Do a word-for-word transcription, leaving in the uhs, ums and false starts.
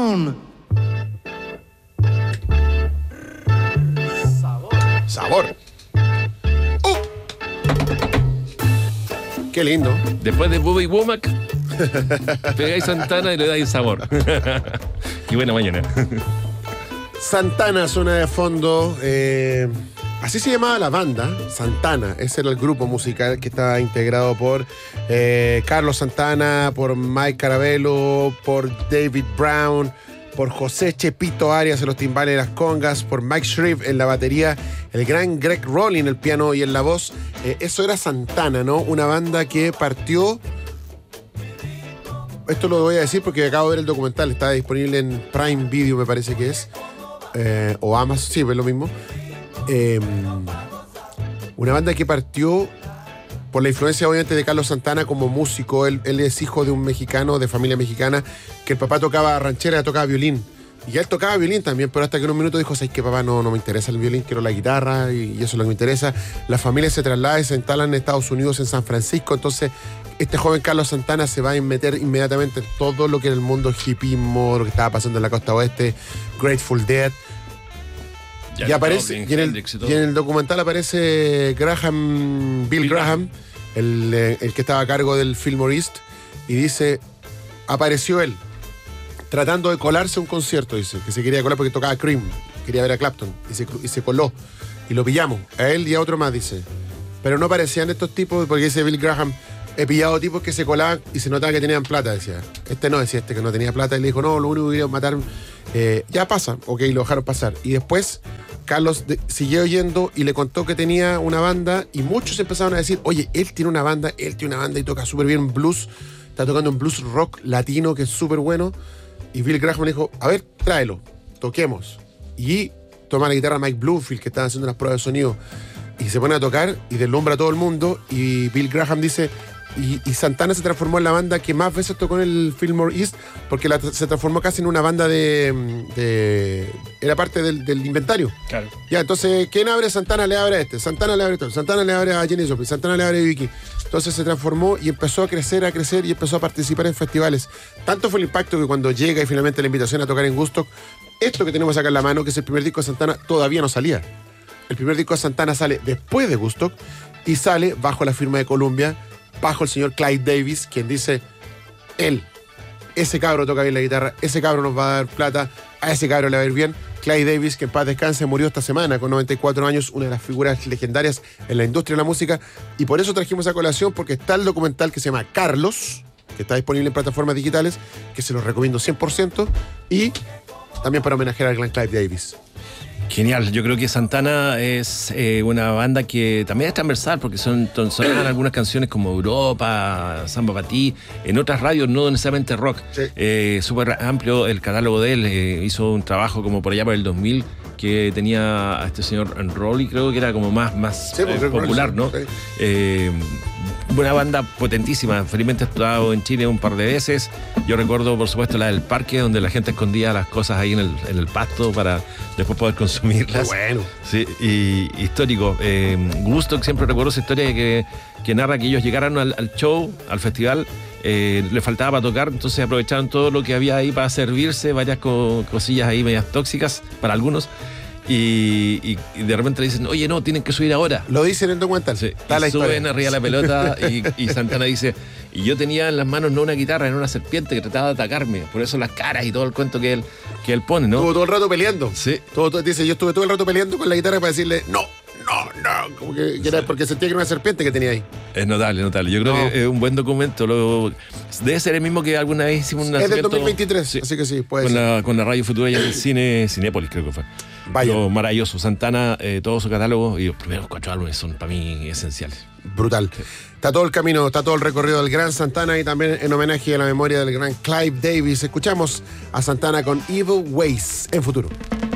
Brown. Sabor. Sabor. ¡Uh! Qué lindo. Después de Bobby Womack, pegáis Santana y le dais sabor. Qué buena mañana. Santana suena de fondo. Eh, así se llamaba la banda, Santana. Ese era el grupo musical que estaba integrado por eh, Carlos Santana, por Mike Carabello, por David Brown, por José Chepito Arias en los timbales y las congas, por Mike Shreve en la batería, el gran Greg Rowling en el piano y en la voz. Eh, eso era Santana, ¿no? Una banda que partió... Esto lo voy a decir porque acabo de ver el documental. Está disponible en Prime Video, me parece que es. Eh, o Amazon, sí, es lo mismo. Eh, una banda que partió por la influencia, obviamente, de Carlos Santana como músico. Él, él es hijo de un mexicano, de familia mexicana, que el papá tocaba ranchera, tocaba violín. Y él tocaba violín también, pero hasta que en un minuto dijo, ¿sabes qué, papá? No, no me interesa el violín, quiero la guitarra y, y eso es lo que me interesa. La familia se traslada y se instalan en Estados Unidos, en San Francisco. Entonces, este joven Carlos Santana se va a meter inmediatamente en todo lo que era el mundo hipismo, lo que estaba pasando en la costa oeste, Grateful Dead. Ya y aparece, y en, el, y en el documental aparece Graham, Bill, Bill Graham, el, el que estaba a cargo del Fillmore East, y dice, apareció él, tratando de colarse a un concierto, dice, que se quería colar porque tocaba Cream, quería ver a Clapton, y se, y se coló, y lo pillamos, a él y a otro más, dice. Pero no parecían estos tipos, porque dice Bill Graham, he pillado tipos que se colaban y se notaba que tenían plata, decía. Este no, decía este que no tenía plata, y le dijo, no, lo único que quería matar, eh, ya pasa, ok, lo dejaron pasar. Y después Carlos de, siguió yendo y le contó que tenía una banda, y muchos empezaron a decir, oye, él tiene una banda, él tiene una banda y toca súper bien blues, está tocando un blues rock latino que es súper bueno. Y Bill Graham le dijo, a ver, tráelo, toquemos. Y toma la guitarra Mike Bloomfield, que estaba haciendo las pruebas de sonido, y se pone a tocar y deslumbra a todo el mundo. Y Bill Graham dice, y, y Santana se transformó en la banda que más veces tocó en el Fillmore East, porque la, se transformó casi en una banda de... de era parte del, del inventario. Claro. Ya, entonces, ¿quién abre? Santana le abre a este, Santana le abre a este, Santana le abre a Jenny Joplin, Santana le abre a Vicky. Entonces se transformó y empezó a crecer, a crecer y empezó a participar en festivales. Tanto fue el impacto que cuando llega y finalmente la invitación a tocar en Woodstock, esto que tenemos acá en la mano, que es el primer disco de Santana, todavía no salía. El primer disco de Santana sale después de Woodstock y sale bajo la firma de Columbia, bajo el señor Clive Davis, quien dice, él, ese cabro toca bien la guitarra, ese cabro nos va a dar plata, a ese cabro le va a ir bien. Clive Davis, que en paz descanse, murió esta semana con noventa y cuatro años, una de las figuras legendarias en la industria de la música, y por eso trajimos a colación, porque está el documental que se llama Carlos, que está disponible en plataformas digitales, que se los recomiendo cien por ciento, y también para homenajear al gran Clive Davis. Genial, yo creo que Santana es eh, una banda que también es transversal, porque son, sonan algunas canciones como Europa, Samba para ti, en otras radios, no necesariamente rock. Sí. Eh, súper amplio el catálogo de él, eh, hizo un trabajo como por allá por el dos mil, que tenía a este señor Rolly, creo que era como más, más sí, eh, popular, ¿no? Sí. Eh, una banda potentísima, felizmente ha estado en Chile un par de veces. Yo recuerdo, por supuesto, la del parque, donde la gente escondía las cosas ahí en el, en el pasto para después poder consumirlas. Bueno. Sí, y histórico. Eh, Woodstock, siempre recuerdo esa historia que, que narra que ellos llegaron al, al show, al festival, eh, le faltaba para tocar, entonces aprovecharon todo lo que había ahí para servirse, varias co- cosillas ahí medias tóxicas para algunos. Y, y, y de repente le dicen, oye, no, tienen que subir ahora. Lo dicen en el documental. Sí. Y suben arriba la pelota y, y Santana dice, y yo tenía en las manos no una guitarra, era una serpiente que trataba de atacarme. Por eso las caras y todo el cuento que él, que él pone, ¿no? Estuvo todo el rato peleando. Sí. Todo, todo, dice, yo estuve todo el rato peleando con la guitarra para decirle, no, no, no. Como que, que era porque sentía que era una serpiente que tenía ahí. Es notable, notable. Yo creo no. que es un buen documento. Lo, debe ser el mismo que alguna vez hicimos un Es del dos mil veintitrés, sí. Así que sí, puede con ser. La, con la Radio Futura y el cine Cinépolis, creo que fue. Vaya. Lo maravilloso. Santana, eh, todo su catálogo y los primeros cuatro álbumes son para mí esenciales. Brutal. Sí. Está todo el camino, está todo el recorrido del gran Santana y también en homenaje a la memoria del gran Clive Davis. Escuchamos a Santana con Evil Ways en Futuro.